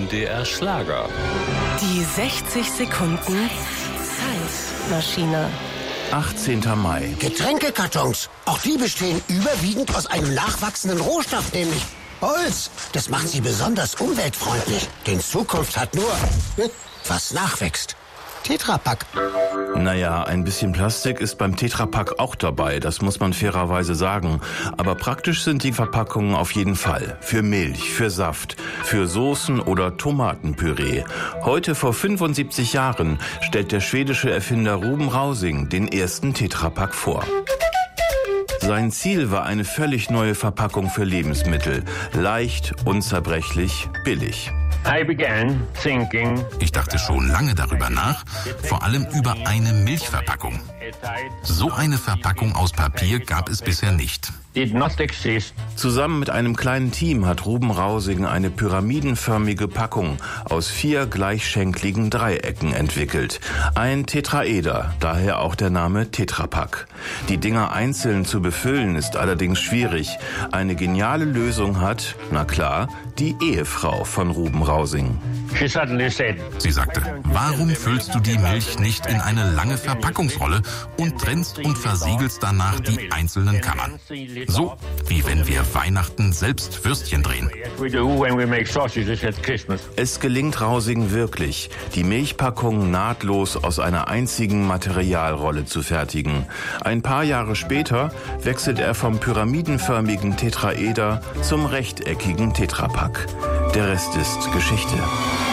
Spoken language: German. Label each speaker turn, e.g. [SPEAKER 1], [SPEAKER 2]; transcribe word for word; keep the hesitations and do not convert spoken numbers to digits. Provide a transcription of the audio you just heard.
[SPEAKER 1] M D R Schlager.
[SPEAKER 2] Die sechzig Sekunden Zeitmaschine.
[SPEAKER 3] achtzehnter Mai.
[SPEAKER 4] Getränkekartons. Auch die bestehen überwiegend aus einem nachwachsenden Rohstoff, nämlich Holz. Das macht sie besonders umweltfreundlich. Denn Zukunft hat nur, was nachwächst. Tetra Pak.
[SPEAKER 3] Naja, ein bisschen Plastik ist beim Tetra Pak auch dabei, das muss man fairerweise sagen. Aber praktisch sind die Verpackungen auf jeden Fall. Für Milch, für Saft, für Soßen oder Tomatenpüree. Heute vor fünfundsiebzig Jahren stellt der schwedische Erfinder Ruben Rausing den ersten Tetra Pak vor. Sein Ziel war eine völlig neue Verpackung für Lebensmittel. Leicht, unzerbrechlich, billig.
[SPEAKER 5] Ich dachte schon lange darüber nach, vor allem über eine Milchverpackung. So eine Verpackung aus Papier gab es bisher nicht.
[SPEAKER 3] Zusammen mit einem kleinen Team hat Ruben Rausing eine pyramidenförmige Packung aus vier gleichschenkligen Dreiecken entwickelt. Ein Tetraeder, daher auch der Name Tetra Pak. Die Dinger einzeln zu befüllen ist allerdings schwierig. Eine geniale Lösung hat, na klar, die Ehefrau von Ruben Rausing.
[SPEAKER 5] Sie sagte, warum füllst du die Milch nicht in eine lange Verpackungsrolle und trennst und versiegelst danach die einzelnen Kammern? So wie wenn wir Weihnachten selbst Würstchen drehen.
[SPEAKER 3] Es gelingt Rausing wirklich, die Milchpackung nahtlos aus einer einzigen Materialrolle zu fertigen. Ein paar Jahre später wechselt er vom pyramidenförmigen Tetraeder zum rechteckigen Tetra Pak. Der Rest ist Geschichte.